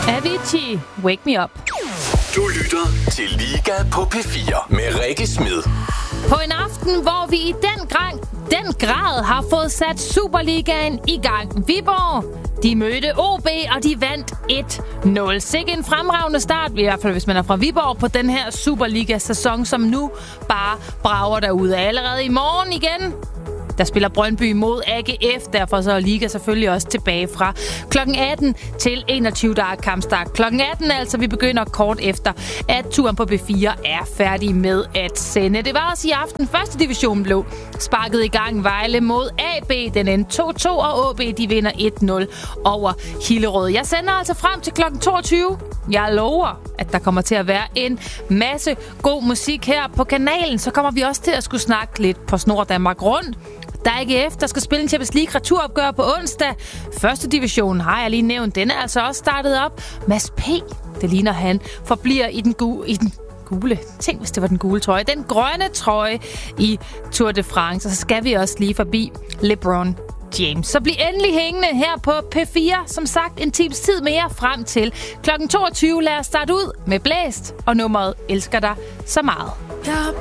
Avicii, Wake Me Up. Du lytter til Liga på P4 med Rikke Smed. På en aften, hvor vi i den grad har fået sat Superligaen i gang. Viborg, de mødte OB, og de vandt 1-0. Sikke en fremragende start, i hvert fald hvis man er fra Viborg, på den her Superliga-sæson, som nu bare brager derude. Allerede i morgen igen, der spiller Brøndby mod AGF, derfor så er Liga selvfølgelig også tilbage fra kl. 18 til 21, der er kampstart. Kl. 18 altså, vi begynder kort efter, at turen på B4 er færdig med at sende. Det var også i aften, første division blev sparket i gang. Vejle mod AB, den endte 2-2, og AB de vinder 1-0 over Hillerød. Jeg sender altså frem til kl. 22. Jeg lover, at der kommer til at være en masse god musik her på kanalen. Så kommer vi også til at skulle snakke lidt på Snor Danmark rundt. Der er AGF, der skal spille en Champions League returopgør på onsdag. Første division har jeg lige nævnt. Den er altså også startet op. Mads P., det ligner han, forbliver i den gule. Tænk, hvis det var den gule trøje. Den grønne trøje i Tour de France. Og så skal vi også lige forbi LeBron James. Så bliv endelig hængende her på P4. Som sagt, en times tid mere frem til kl. 22. Lad os starte ud med Blæst og nummeret Elsker dig så meget. Jeg